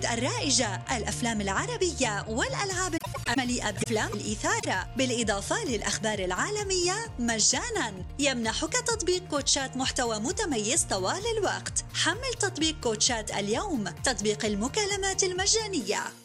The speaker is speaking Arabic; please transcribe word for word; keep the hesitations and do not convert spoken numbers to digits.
هوليوود الرائجة، الأفلام العربية والألعاب المليئة بأفلام الإثارة، بالإضافة للأخبار العالمية مجاناً. يمنحك تطبيق كوتشات محتوى متميز طوال الوقت. حمل تطبيق كوتشات اليوم، تطبيق المكالمات المجانية.